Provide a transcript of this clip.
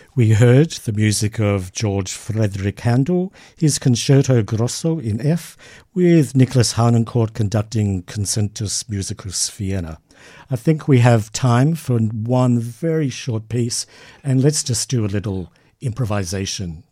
We heard the music of George Frederick Handel, his Concerto Grosso in F, with Nicholas Harnoncourt conducting Concertus Musicus Vienna. I think we have time for one very short piece, and let's just do a little improvisation.